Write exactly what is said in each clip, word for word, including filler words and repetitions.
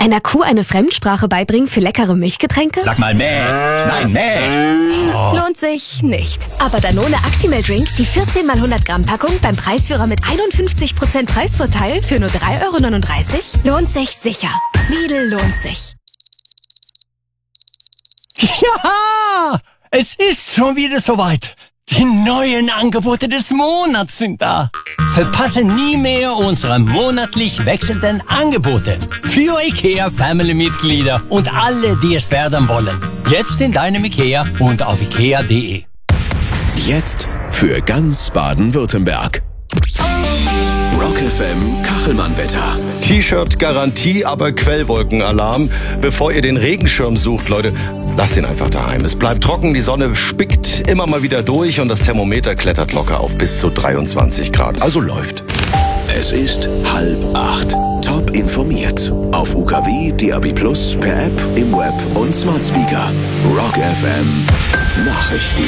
Einer Kuh eine Fremdsprache beibringen für leckere Milchgetränke? Sag mal mäh. Nein, mäh. Oh. Lohnt sich nicht. Aber Danone Actimel Drink, die vierzehn mal hundert Gramm Packung beim Preisführer mit einundfünfzig Prozent Preisvorteil für nur drei Euro neununddreißig, lohnt sich sicher. Lidl lohnt sich. Ja, es ist schon wieder soweit. Die neuen Angebote des Monats sind da. Verpasse nie mehr unsere monatlich wechselnden Angebote. Für IKEA Family-Mitglieder und alle, die es werden wollen. Jetzt in deinem IKEA und auf ikea punkt de. Jetzt für ganz Baden-Württemberg. Rock F M Kachelmann-Wetter. T-Shirt Garantie, aber Quellwolkenalarm. Bevor ihr den Regenschirm sucht, Leute, lasst ihn einfach daheim. Es bleibt trocken, die Sonne spickt immer mal wieder durch und das Thermometer klettert locker auf bis zu dreiundzwanzig Grad. Also läuft. Es ist halb acht. Top informiert. Auf U K W, D A B plus, per App, im Web und Smart Speaker. Rock F M Nachrichten.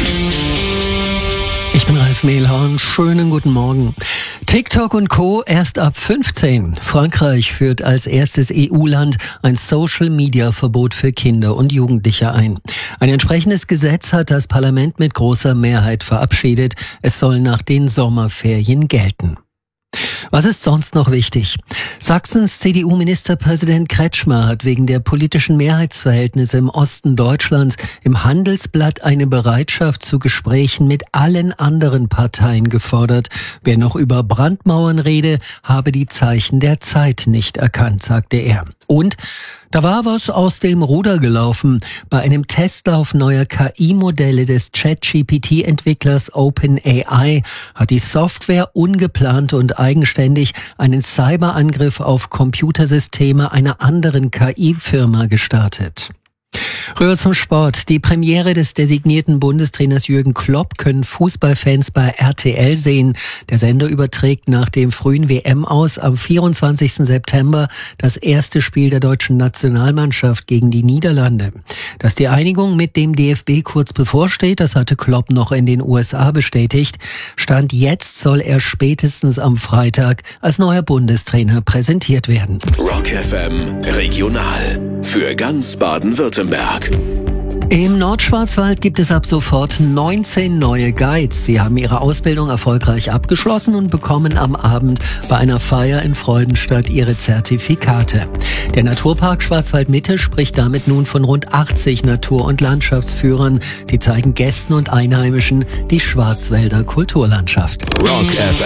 Ich bin Ralf Mehlhorn. Schönen guten Morgen. TikTok und Co. erst ab fünfzehn. Frankreich führt als erstes E U-Land ein Social-Media-Verbot für Kinder und Jugendliche ein. Ein entsprechendes Gesetz hat das Parlament mit großer Mehrheit verabschiedet. Es soll nach den Sommerferien gelten. Was ist sonst noch wichtig? Sachsens C D U-Ministerpräsident Kretschmer hat wegen der politischen Mehrheitsverhältnisse im Osten Deutschlands im Handelsblatt eine Bereitschaft zu Gesprächen mit allen anderen Parteien gefordert. Wer noch über Brandmauern rede, habe die Zeichen der Zeit nicht erkannt, sagte er. Und da war was aus dem Ruder gelaufen. Bei einem Testlauf neuer K I-Modelle des ChatGPT-Entwicklers OpenAI hat die Software ungeplant und eigenständig einen Cyberangriff auf Computersysteme einer anderen K I-Firma gestartet. Rüber zum Sport. Die Premiere des designierten Bundestrainers Jürgen Klopp können Fußballfans bei R T L sehen. Der Sender überträgt nach dem frühen W M-Aus am vierundzwanzigsten September das erste Spiel der deutschen Nationalmannschaft gegen die Niederlande. Dass die Einigung mit dem D F B kurz bevorsteht, das hatte Klopp noch in den U S A bestätigt. Stand jetzt soll er spätestens am Freitag als neuer Bundestrainer präsentiert werden. Rock F M Regional für ganz Baden-Württemberg. Im Nordschwarzwald gibt es ab sofort neunzehn neue Guides. Sie haben ihre Ausbildung erfolgreich abgeschlossen und bekommen am Abend bei einer Feier in Freudenstadt ihre Zertifikate. Der Naturpark Schwarzwald-Mitte spricht damit nun von rund achtzig Natur- und Landschaftsführern. Sie zeigen Gästen und Einheimischen die Schwarzwälder Kulturlandschaft. Rock F